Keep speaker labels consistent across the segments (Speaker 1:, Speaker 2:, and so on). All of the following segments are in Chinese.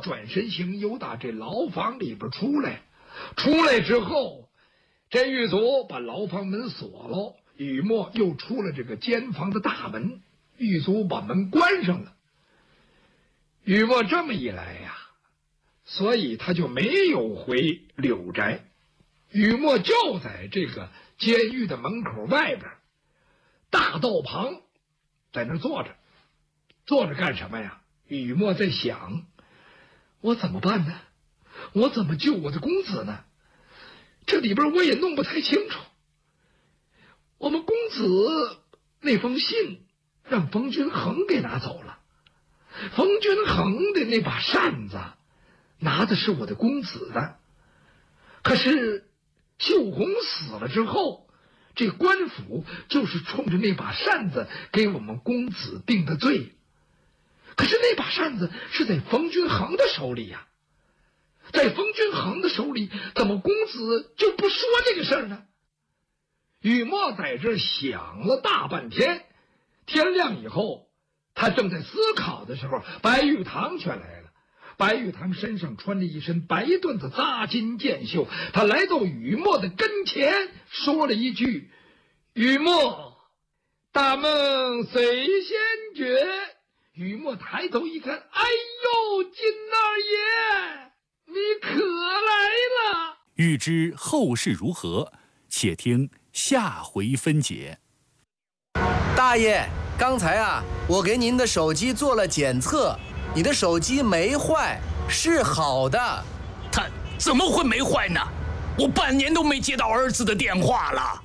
Speaker 1: 转身行，又打这牢房里边出来。出来之后，这狱卒把牢房门锁了，雨墨又出了这个监房的大门，狱卒把门关上了。雨墨这么一来呀，所以他就没有回柳宅。雨墨就在这个监狱的门口外边大道旁在那坐着。坐着干什么呀？雨墨在想，我怎么办呢？我怎么救我的公子呢？这里边我也弄不太清楚。我们公子那封信让冯君衡给拿走了，冯君衡的那把扇子拿的是我的公子的。可是秀红死了之后，这官府就是冲着那把扇子给我们公子定的罪。可是那把扇子是在冯君衡的手里呀，在冯君衡的手里，怎么公子就不说这个事儿呢？雨墨在这想了大半天，天亮以后，他正在思考的时候，白玉堂却来了。白玉堂身上穿着一身白缎子扎金箭袖，他来到雨墨的跟前，说了一句：“雨墨，大梦随仙觉。”雨墨抬头一看，哎呦，金二爷，你可来了！
Speaker 2: 欲知后事如何，且听下回分解。
Speaker 3: 大爷，刚才啊，我给您的手机做了检测，你的手机没坏，是好的。
Speaker 4: 他怎么会没坏呢？我半年都没接到儿子的电话了。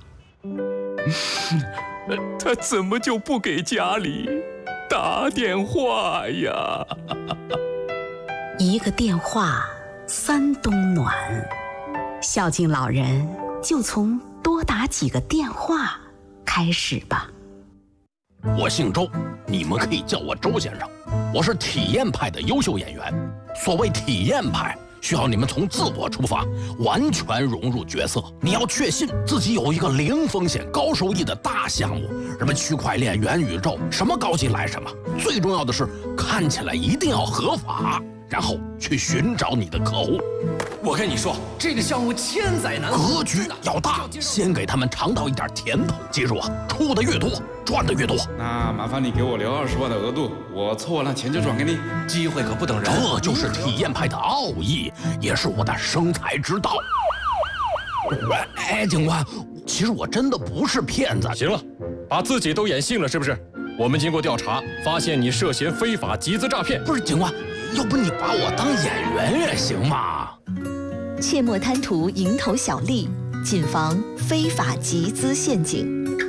Speaker 5: 他怎么就不给家里打电话呀？
Speaker 6: 一个电话三冬暖，孝敬老人就从多打几个电话开始吧。
Speaker 4: 我姓周，你们可以叫我周先生。我是体验派的优秀演员。所谓体验派，需要你们从自我出发，完全融入角色。你要确信自己有一个零风险、高收益的大项目，什么区块链、元宇宙，什么高级来什么。最重要的是，看起来一定要合法，然后去寻找你的客户。
Speaker 3: 我跟你说，这个项目千载难逢，
Speaker 4: 格局要大，先给他们尝到一点甜头。记住啊，出的越多，赚的越多。
Speaker 7: 那麻烦你给我留20万的额度，我凑完了钱就转给你。
Speaker 3: 机会可不等人，
Speaker 4: 这就是体验派的奥义，也是我的生财之道。哎，警官，其实我真的不是骗子。
Speaker 5: 行了，把自己都演信了是不是？我们经过调查，发现你涉嫌非法集资诈骗。
Speaker 4: 不是警官，要不你把我当演员也行嘛？
Speaker 8: 切莫贪图蝇头小利，谨防非法集资陷阱。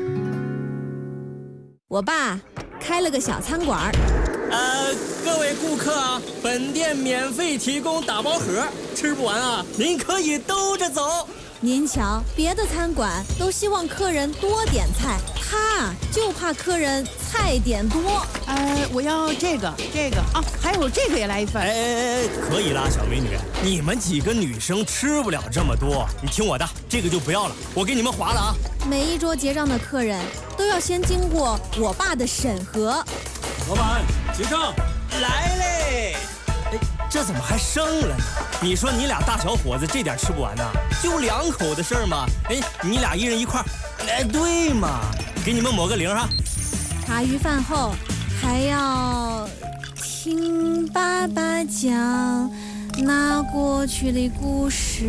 Speaker 9: 我爸开了个小餐馆。
Speaker 10: 各位顾客啊，本店免费提供打包盒，吃不完啊，您可以兜着走。
Speaker 9: 您瞧，别的餐馆都希望客人多点菜，他就怕客人菜点多。
Speaker 11: 我要这个啊，还有这个也来一份。
Speaker 10: 可以啦，小美女，你们几个女生吃不了这么多，你听我的，这个就不要了，我给你们划了啊。
Speaker 9: 每一桌结账的客人都要先经过我爸的审核。
Speaker 10: 老板，结账来嘞！哎，这怎么还剩了呢？你说你俩大小伙子这点吃不完呐？就2口的事儿嘛。哎，你俩一人一块。哎，对嘛，给你们抹个0哈。
Speaker 9: 茶余饭后还要听爸爸讲那过去的故事。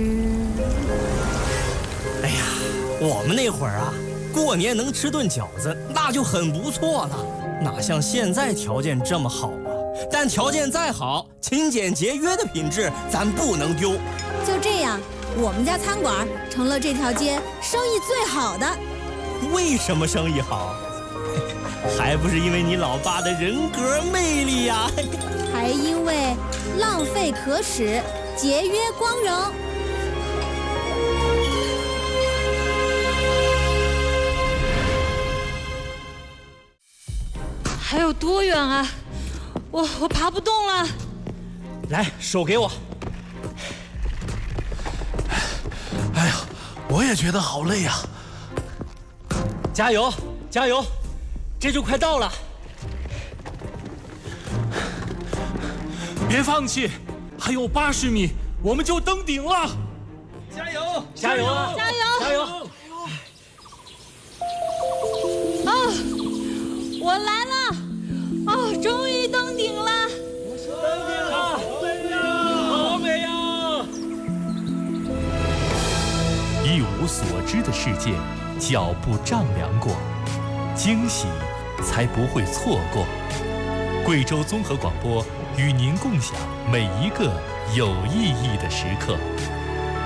Speaker 10: 哎呀，我们那会儿啊，过年能吃顿饺子那就很不错了，哪像现在条件这么好啊？但条件再好，勤俭节约的品质咱不能丢。
Speaker 9: 就这样，我们家餐馆成了这条街生意最好的。
Speaker 10: 为什么生意好？还不是因为你老爸的人格魅力呀！
Speaker 9: 还因为浪费可耻，节约光荣。
Speaker 12: 还有多远啊？我爬不动了。
Speaker 10: 来，手给我。
Speaker 13: 哎呀，我也觉得好累呀。
Speaker 10: 加油，加油，这就快到了。
Speaker 13: 别放弃，
Speaker 2: 还有80米，我们就登顶了！
Speaker 10: 加油！
Speaker 12: 加油！加油！
Speaker 10: 加油！
Speaker 12: 啊，我来了！哦，终于登顶了！
Speaker 10: 登顶了！好美呀！
Speaker 2: 一无所知的世界，脚步丈量过，惊喜才不会错过。贵州综合广播与您共享每一个有意义的时刻。